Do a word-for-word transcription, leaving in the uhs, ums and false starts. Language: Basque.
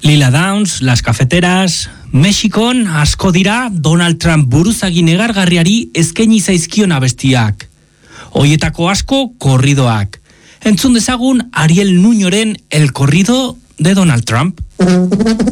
Lila Downs, Las Cafeteras, Mexikon asko dira Donald Trump buruzagi negargarriari eskaini zaizkion abestiak. Hoietako asko korridoak. Entzun dezagun Ariel Nuñoren El Corrido de Donald Trump.